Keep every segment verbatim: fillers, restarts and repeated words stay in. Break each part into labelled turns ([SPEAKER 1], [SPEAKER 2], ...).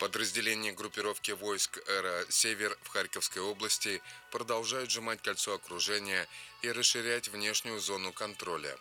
[SPEAKER 1] Подразделения группировки войск ЭРА «Север» в Харьковской области продолжают сжимать кольцо окружения и расширять внешнюю зону контроля.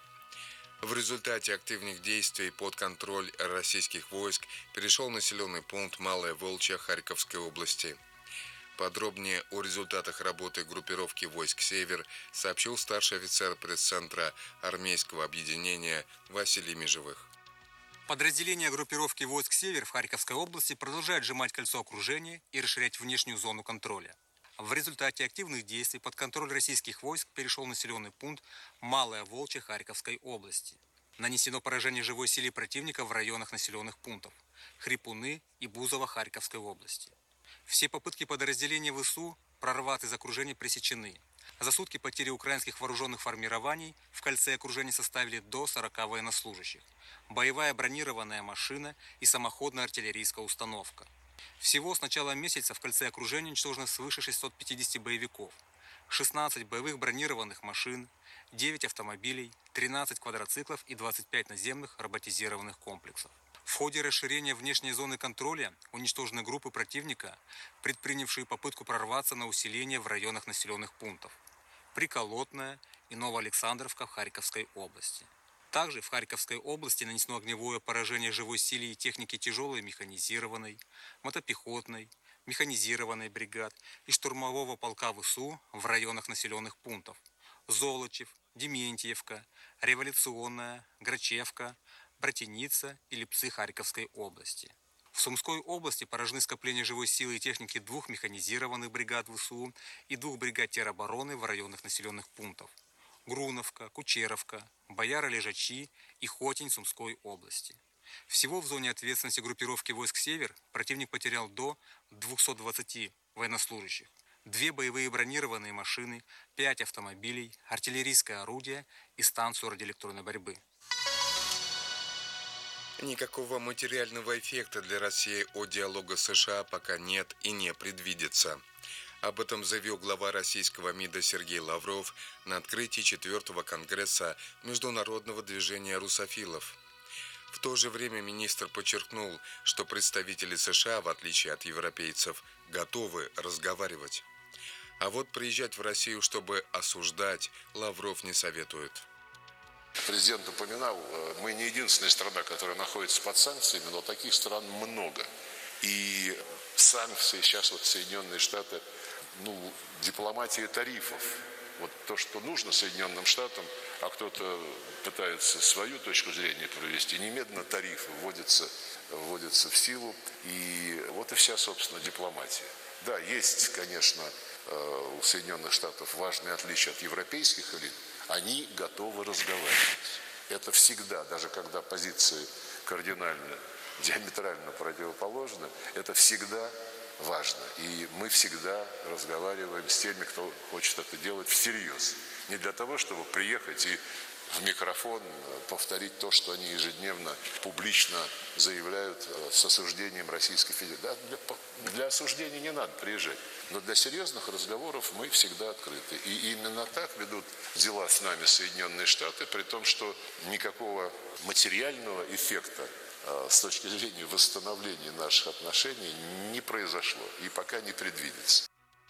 [SPEAKER 1] В результате активных действий под контроль российских войск перешел населенный пункт Малая Волчья Харьковской области. Подробнее о результатах работы группировки войск «Север» сообщил старший офицер пресс-центра армейского объединения Василий Межевых.
[SPEAKER 2] Подразделения группировки войск «Север» в Харьковской области продолжают сжимать кольцо окружения и расширять внешнюю зону контроля. В результате активных действий под контроль российских войск перешел населенный пункт Малая Волчья Харьковской области. Нанесено поражение живой силе противника в районах населенных пунктов Хрипуны и Бузово Харьковской области. Все попытки подразделения ВСУ прорваться из окружения пресечены. За сутки потери украинских вооруженных формирований в кольце окружения составили до сорока военнослужащих, боевая бронированная машина и самоходная артиллерийская установка. Всего с начала месяца в кольце окружения уничтожено свыше шестисот пятидесяти боевиков, шестнадцать боевых бронированных машин, девять автомобилей, тринадцать квадроциклов и двадцать пять наземных роботизированных комплексов. В ходе расширения внешней зоны контроля уничтожены группы противника, предпринявшие попытку прорваться на усиление в районах населенных пунктов Приколотная и Новоалександровка в Харьковской области. Также в Харьковской области нанесено огневое поражение живой силе и техники тяжелой механизированной, мотопехотной, механизированной бригад и штурмового полка ВСУ в районах населенных пунктов Золочев, Дементьевка, Революционная, Грачевка, Братиница и Липцы Харьковской области. В Сумской области поражены скопления живой силы и техники двух механизированных бригад ВСУ и двух бригад теробороны в районах населенных пунктов Груновка, Кучеровка, Бояра-Лежачи и Хотень Сумской области. Всего в зоне ответственности группировки войск «Север» противник потерял до двухсот двадцати военнослужащих, две боевые бронированные машины, пять автомобилей, артиллерийское орудие и станцию радиоэлектронной борьбы.
[SPEAKER 1] Никакого материального эффекта для России от диалога США пока нет и не предвидится. Об этом заявил глава российского МИДа Сергей Лавров на открытии четвертого конгресса Международного движения русофилов. В то же время министр подчеркнул, что представители США, в отличие от европейцев, готовы разговаривать. А вот приезжать в Россию, чтобы осуждать, Лавров не советует.
[SPEAKER 3] Президент упоминал, мы не единственная страна, которая находится под санкциями, но таких стран много. И санкции сейчас вот Соединенные Штаты, ну, дипломатия тарифов. Вот то, что нужно Соединенным Штатам, а кто-то пытается свою точку зрения провести, немедленно тарифы вводятся, вводятся в силу. И вот и вся, собственно, дипломатия. Да, есть, конечно, у Соединенных Штатов важные отличия от европейских элит. Они готовы разговаривать. Это всегда, даже когда позиции кардинально, диаметрально противоположны, это всегда важно. И мы всегда разговариваем с теми, кто хочет это делать всерьез. Не для того, чтобы приехать и в микрофон повторить то, что они ежедневно публично заявляют с осуждением Российской Федерации. Да, для, для осуждения не надо приезжать. Но для серьезных разговоров мы всегда открыты. И именно так ведут дела с нами Соединенные Штаты, при том, что никакого материального эффекта с точки зрения восстановления наших отношений не произошло и пока не предвидится.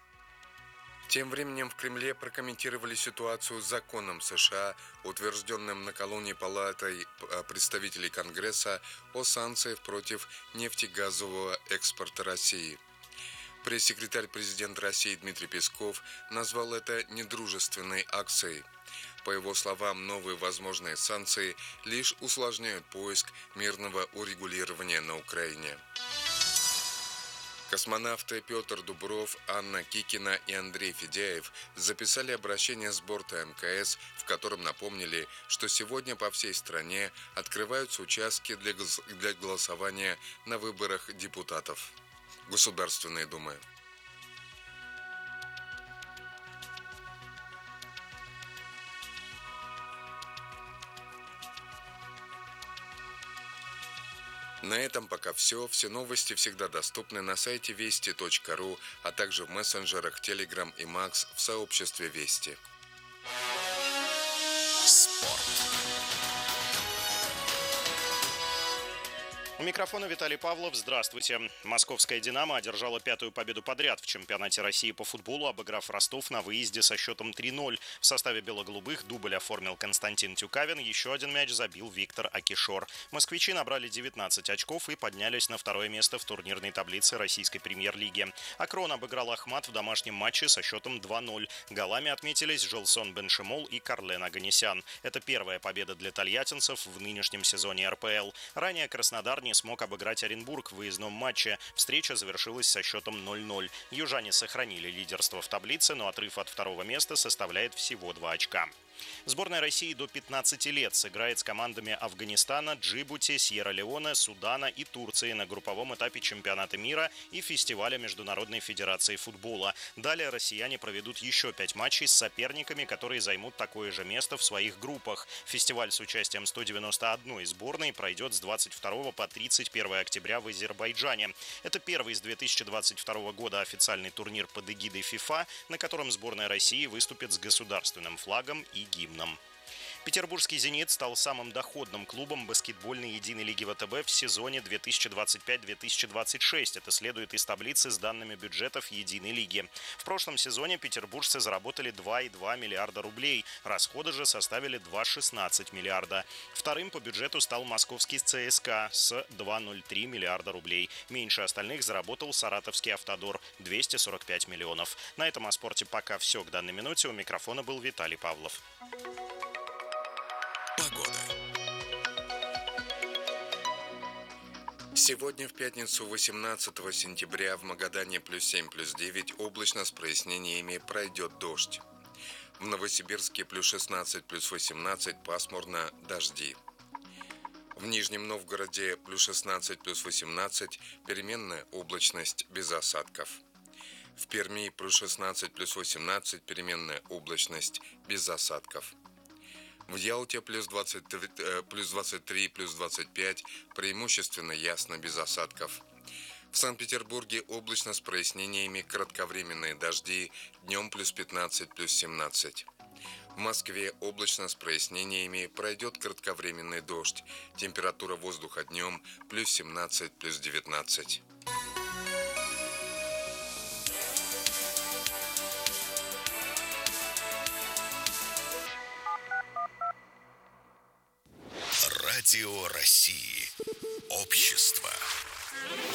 [SPEAKER 1] Тем временем в Кремле прокомментировали ситуацию с законом США, утвержденным накануне Палатой представителей Конгресса о санкциях против нефтегазового экспорта России. Пресс-секретарь президента России Дмитрий Песков назвал это недружественной акцией. По его словам, новые возможные санкции лишь усложняют поиск мирного урегулирования на Украине. Космонавты Петр Дубров, Анна Кикина и Андрей Федяев записали обращение с борта МКС, в котором напомнили, что сегодня по всей стране открываются участки для, для голосования на выборах депутатов Государственной Думы. На этом пока все. Все новости всегда доступны на сайте вести точка ру, а также в мессенджерах Telegram и Макс в сообществе Вести.
[SPEAKER 4] Спорт. У микрофона Виталий Павлов. Здравствуйте. Московская «Динамо» одержала пятую победу подряд в чемпионате России по футболу, обыграв Ростов на выезде со счетом три ноль. В составе бело-голубых дубль оформил Константин Тюкавин, еще один мяч забил Виктор Акишор. Москвичи набрали девятнадцать очков и поднялись на второе место в турнирной таблице российской премьер-лиги. Акрон обыграл Ахмат в домашнем матче со счетом два ноль. Голами отметились Желсон Беншемол и Карлен Оганесян. Это первая победа для тольяттинцев в нынешнем сезоне эр пэ эл. Ранее Краснодар не смог обыграть Оренбург в выездном матче. Встреча завершилась со счетом ноль ноль. Южане сохранили лидерство в таблице, но отрыв от второго места составляет всего два очка. Сборная России до пятнадцати лет сыграет с командами Афганистана, Джибути, Сьерра-Леоне, Судана и Турции на групповом этапе чемпионата мира и фестиваля Международной федерации футбола. Далее россияне проведут еще пять матчей с соперниками, которые займут такое же место в своих группах. Фестиваль с участием ста девяноста одной сборной пройдет с двадцать второго по тридцать первое октября в Азербайджане. Это первый с две тысячи двадцать второго года официальный турнир под эгидой ФИФА, на котором сборная России выступит с государственным флагом и гимном. Петербургский «Зенит» стал самым доходным клубом баскетбольной единой лиги вэ тэ бэ в сезоне две тысячи двадцать пять - две тысячи двадцать шесть. Это следует из таблицы с данными бюджетов единой лиги. В прошлом сезоне петербуржцы заработали два и два миллиарда рублей. Расходы же составили два и шестнадцать миллиарда. Вторым по бюджету стал московский цэ эс ка с два и ноль три миллиарда рублей. Меньше остальных заработал саратовский «Автодор» – двести сорок пять миллионов. На этом о спорте пока все к данной минуте. У микрофона был Виталий Павлов.
[SPEAKER 1] Сегодня в пятницу восемнадцатого сентября в Магадане плюс семь, плюс девять, облачно с прояснениями, пройдет дождь. В Новосибирске плюс шестнадцать, плюс восемнадцать, пасмурно, дожди. В Нижнем Новгороде плюс шестнадцать, плюс восемнадцать, переменная облачность, без осадков. В Перми плюс шестнадцать, плюс восемнадцать, переменная облачность, без осадков. В Ялте плюс двадцать три, плюс двадцать три, плюс двадцать пять, преимущественно ясно, без осадков. В Санкт-Петербурге облачно с прояснениями, кратковременные дожди, днем плюс пятнадцать, плюс семнадцать. В Москве облачно с прояснениями, пройдет кратковременный дождь, температура воздуха днем плюс семнадцать, плюс девятнадцать.
[SPEAKER 5] Радио России. Общество.